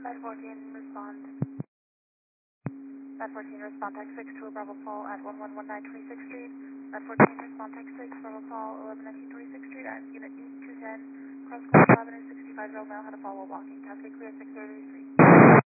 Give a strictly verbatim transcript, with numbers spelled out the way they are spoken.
fourteen, respond. At fourteen, respond text six to a Bravo call at one one one nine twenty-sixth Street. At fourteen, respond text six, Bravo call eleven nineteen twenty-sixth Street at unit E two ten, cross call Avenue sixty-five Romeo, had a follow walking. Cascade clear six thirty-three.